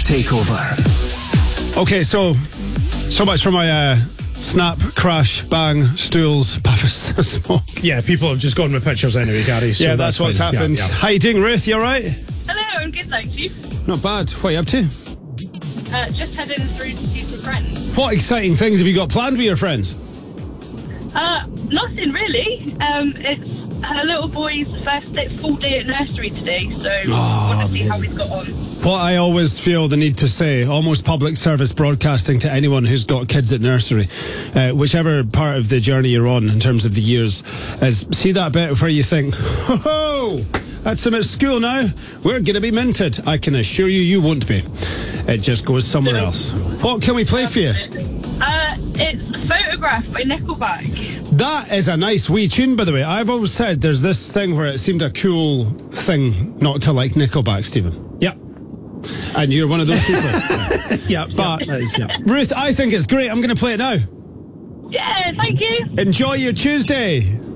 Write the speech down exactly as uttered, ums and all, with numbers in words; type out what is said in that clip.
takeover. Okay, so so much for my uh, snap, crash, bang, stools, puff of smoke. Yeah, people have just gone with pictures anyway, Gary. So yeah, that's, that's what's fine. happened. Yeah, yeah. How you doing, Ruth? You all right? Hello, I'm good, thank you. Not bad. What are you up to? Uh, just heading through to see some friends. What exciting things have you got planned with your friends? Uh, nothing really. Um, it's her little boy's first day, full day at nursery today, so I Oh, want to see amazing. how he's got on. What I always feel the need to say, almost public service broadcasting to anyone who's got kids at nursery, uh, whichever part of the journey you're on in terms of the years, is see that bit where you think, ho ho, that's them at school now, we're going to be minted. I can assure you, you won't be. It just goes somewhere else. What can we play for you? Uh, it's Photograph by Nickelback. That is a nice wee tune, by the way. I've always said there's this thing where it seemed a cool thing not to like Nickelback, Stephen. Yeah. And you're one of those people. Yeah, But, that is, yeah. Ruth, I think it's great. I'm going to play it now. Yeah, thank you. Enjoy your Tuesday.